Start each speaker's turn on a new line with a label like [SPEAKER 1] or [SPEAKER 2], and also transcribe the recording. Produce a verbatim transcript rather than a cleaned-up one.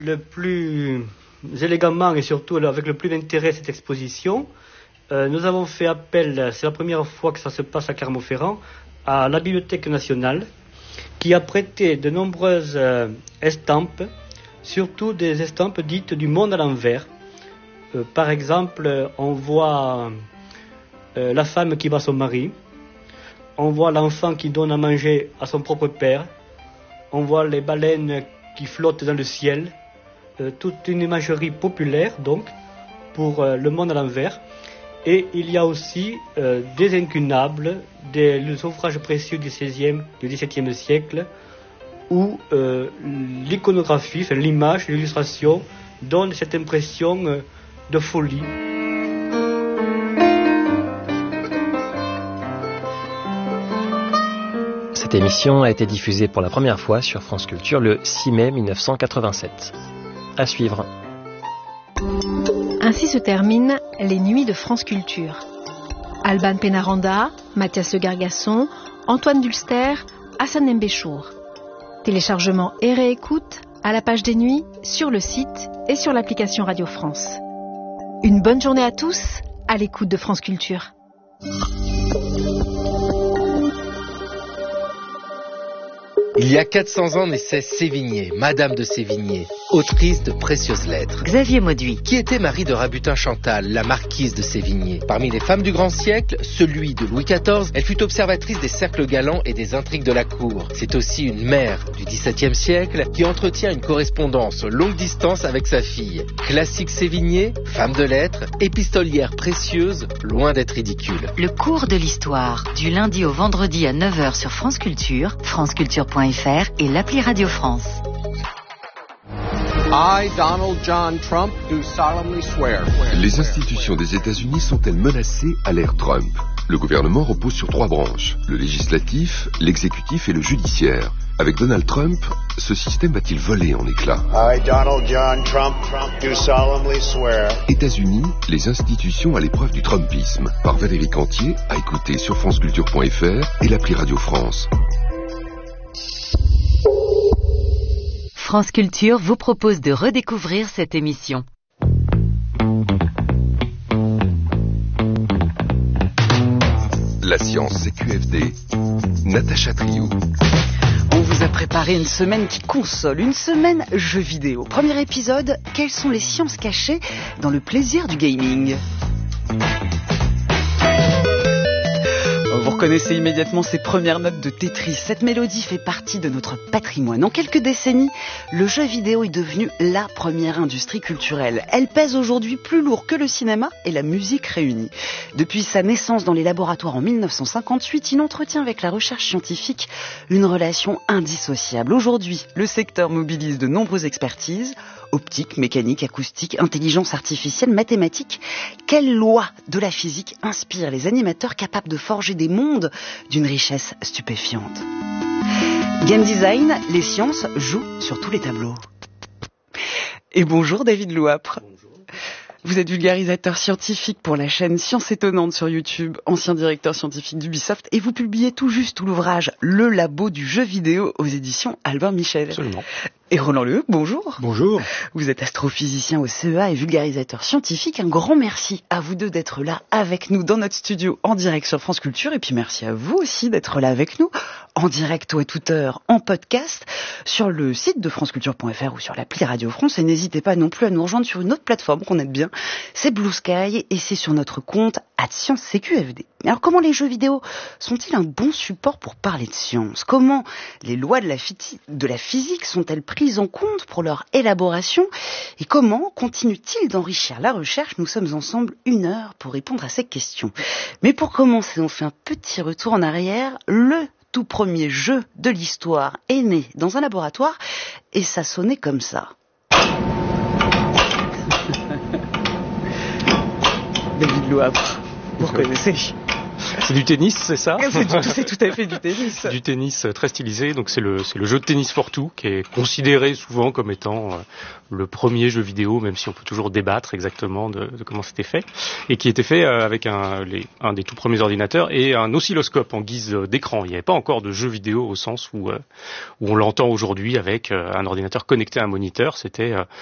[SPEAKER 1] le plus élégamment et surtout avec le plus d'intérêt cette exposition. Euh, nous avons fait appel, c'est la première fois que ça se passe à Clermont-Ferrand, à la Bibliothèque nationale, qui a prêté de nombreuses euh, estampes, surtout des estampes dites du monde à l'envers. Euh, par exemple, on voit euh, la femme qui bat son mari, on voit l'enfant qui donne à manger à son propre père, on voit les baleines qui flottent dans le ciel, euh, toute une imagerie populaire donc pour euh, le monde à l'envers. Et il y a aussi euh, des incunables, des, des ouvrages précieux du seizième, du dix-septième siècle, où euh, l'iconographie, enfin, l'image, l'illustration donne cette impression euh, de folie.
[SPEAKER 2] Cette émission a été diffusée pour la première fois sur France Culture le six mai mille neuf cent quatre-vingt-sept. À suivre.
[SPEAKER 3] Ainsi se terminent les nuits de France Culture. Alban Pénaranda, Mathias Le Gargasson, Antoine Dulster, Hassan Mbéchour. Téléchargement et réécoute à la page des nuits, sur le site et sur l'application Radio France. Une bonne journée à tous, à l'écoute de France Culture.
[SPEAKER 4] Il y a quatre cents ans naissait Sévigné, Madame de Sévigné, autrice de précieuses lettres.
[SPEAKER 5] Xavier Mauduit.
[SPEAKER 4] Qui était Marie de Rabutin-Chantal, la marquise de Sévigné. Parmi les femmes du grand siècle, celui de Louis quatorze, elle fut observatrice des cercles galants et des intrigues de la cour. C'est aussi une mère du dix-septième siècle qui entretient une correspondance longue distance avec sa fille. Classique Sévigné, femme de lettres, épistolière précieuse, loin d'être ridicule.
[SPEAKER 5] Le cours de l'histoire, du lundi au vendredi à neuf heures sur France Culture, franceculture point f r et l'appli Radio France.
[SPEAKER 6] I, Donald John Trump, do solemnly swear.
[SPEAKER 7] Les institutions des États-Unis sont-elles menacées à l'ère Trump? Le gouvernement repose sur trois branches, le législatif, l'exécutif et le judiciaire. Avec Donald Trump, ce système va-t-il voler en éclats?
[SPEAKER 8] I, Donald John Trump, do solemnly swear.
[SPEAKER 7] États-Unis, les institutions à l'épreuve du Trumpisme. Par Valérie Cantier, à écouter sur franceculture point f r et l'appli Radio France.
[SPEAKER 5] France Culture vous propose de redécouvrir cette émission.
[SPEAKER 7] La science, c'est Q F D. Natacha Triou.
[SPEAKER 9] On vous a préparé une semaine qui console, une semaine jeux vidéo. Premier épisode, quelles sont les sciences cachées dans le plaisir du gaming ? Vous reconnaissez immédiatement ces premières notes de Tetris. Cette mélodie fait partie de notre patrimoine. En quelques décennies, le jeu vidéo est devenu la première industrie culturelle. Elle pèse aujourd'hui plus lourd que le cinéma et la musique réunis. Depuis sa naissance dans les laboratoires en mille neuf cent cinquante-huit, il entretient avec la recherche scientifique une relation indissociable. Aujourd'hui, le secteur mobilise de nombreuses expertises, optique, mécanique, acoustique, intelligence artificielle, mathématiques. Quelle loi de la physique inspire les animateurs capables de forger des mondes d'une richesse stupéfiante? Game design, les sciences jouent sur tous les tableaux. Et bonjour David Louapre.
[SPEAKER 1] Bonjour.
[SPEAKER 9] Vous êtes vulgarisateur scientifique pour la chaîne Science Étonnante sur YouTube, ancien directeur scientifique d'Ubisoft, et vous publiez tout juste tout l'ouvrage Le Labo du jeu vidéo aux éditions Albin Michel.
[SPEAKER 10] Absolument.
[SPEAKER 9] Et Roland Leheucq, bonjour.
[SPEAKER 10] Bonjour.
[SPEAKER 9] Vous êtes astrophysicien au C E A et vulgarisateur scientifique. Un grand merci à vous deux d'être là avec nous dans notre studio en direct sur France Culture. Et puis merci à vous aussi d'être là avec nous en direct ou à toute heure en podcast sur le site de franceculture point f r ou sur l'appli Radio France. Et n'hésitez pas non plus à nous rejoindre sur une autre plateforme qu'on aime bien. C'est Blue Sky et c'est sur notre compte arobase science c q f d. Alors comment les jeux vidéo sont-ils un bon support pour parler de science? Comment les lois de la, physi- de la physique sont-elles prises en compte pour leur élaboration? Et comment continuent-ils d'enrichir la recherche? Nous sommes ensemble une heure pour répondre à ces questions. Mais pour commencer, on fait un petit retour en arrière. Le tout premier jeu de l'histoire est né dans un laboratoire et ça sonnait comme ça. David Louapre, vous reconnaissez?
[SPEAKER 10] C'est du tennis, c'est ça?
[SPEAKER 9] C'est, du, c'est tout à fait du tennis.
[SPEAKER 10] Du tennis très stylisé. Donc c'est le c'est le jeu de tennis for two qui est considéré souvent comme étant euh, le premier jeu vidéo, même si on peut toujours débattre exactement de, de comment c'était fait, et qui était fait euh, avec un les, un des tout premiers ordinateurs et un oscilloscope en guise d'écran. Il n'y avait pas encore de jeu vidéo au sens où euh, où on l'entend aujourd'hui avec euh, un ordinateur connecté à un moniteur. C'était euh,